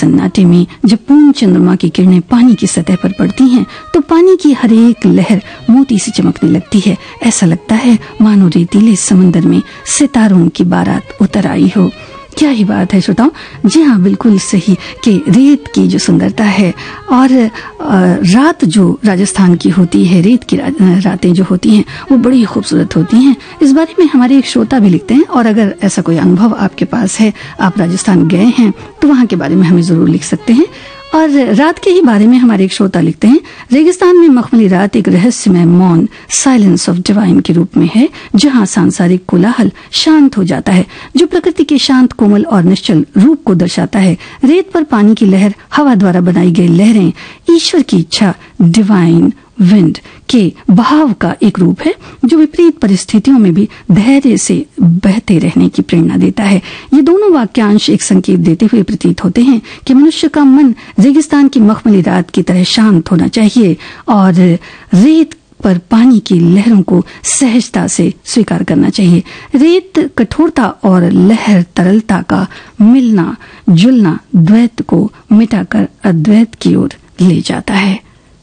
सन्नाटे में जब पूर्ण चंद्रमा की किरणें पानी की सतह पर पड़ती हैं तो पानी की हर एक लहर मोती सी चमकने लगती है। ऐसा लगता है मानो रेतीले समंदर में सितारों की बारात उतर आई हो। क्या ही बात है श्रोताओ। जी हाँ, बिल्कुल सही कि रेत की जो सुंदरता है और रात जो राजस्थान की होती है, रेत की रातें जो होती हैं वो बड़ी खूबसूरत होती हैं। इस बारे में हमारे एक श्रोता भी लिखते हैं और अगर ऐसा कोई अनुभव आपके पास है, आप राजस्थान गए हैं तो वहाँ के बारे में हमें जरूर लिख सकते हैं। और रात के ही बारे में हमारे एक श्रोता लिखते हैं, रेगिस्तान में मखमली रात एक रहस्यमय मौन साइलेंस ऑफ डिवाइन के रूप में है, जहां सांसारिक कोलाहल शांत हो जाता है, जो प्रकृति के शांत कोमल और निश्चल रूप को दर्शाता है। रेत पर पानी की लहर, हवा द्वारा बनाई गई लहरें ईश्वर की इच्छा, डिवाइन विंड के बहाव का एक रूप है जो विपरीत परिस्थितियों में भी धैर्य से बहते रहने की प्रेरणा देता है। ये दोनों वाक्यांश एक संकेत देते हुए प्रतीत होते हैं कि मनुष्य का मन रेगिस्तान की मखमली रात की तरह शांत होना चाहिए और रेत पर पानी की लहरों को सहजता से स्वीकार करना चाहिए। रेत कठोरता और लहर तरलता का मिलना जुलना द्वैत को मिटाकर अद्वैत की ओर ले जाता है।